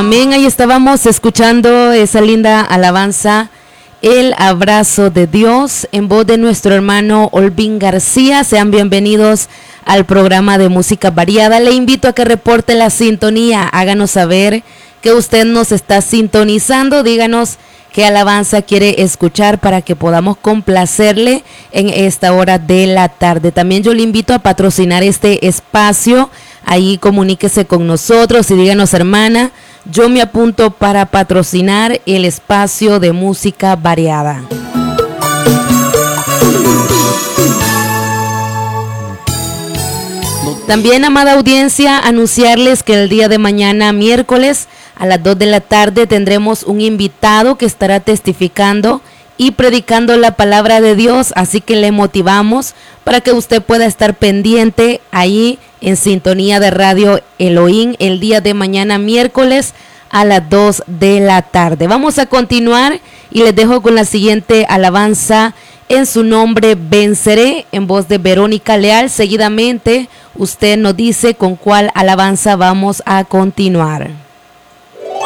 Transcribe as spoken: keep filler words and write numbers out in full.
Amén, ahí estábamos escuchando esa linda alabanza, El Abrazo de Dios, en voz de nuestro hermano Olvin García. Sean bienvenidos al programa de música variada. Le invito a que reporte la sintonía, háganos saber que usted nos está sintonizando, díganos qué alabanza quiere escuchar para que podamos complacerle en esta hora de la tarde. También yo le invito a patrocinar este espacio, ahí comuníquese con nosotros y díganos, hermana, yo me apunto para patrocinar el espacio de música variada. También, amada audiencia, anunciarles que el día de mañana, miércoles, a las dos de la tarde, tendremos un invitado que estará testificando y predicando la palabra de Dios, así que le motivamos para que usted pueda estar pendiente ahí en sintonía de Radio Elohim el día de mañana, miércoles, a las dos de la tarde. Vamos a continuar y les dejo con la siguiente alabanza, En su nombre venceré, en voz de Verónica Leal. Seguidamente usted nos dice con cuál alabanza vamos a continuar.